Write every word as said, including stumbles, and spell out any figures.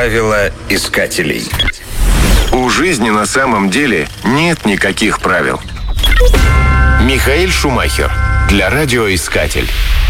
Правила искателей. У жизни на самом деле нет никаких правил. Михаэль Шумахер для радиоискатель.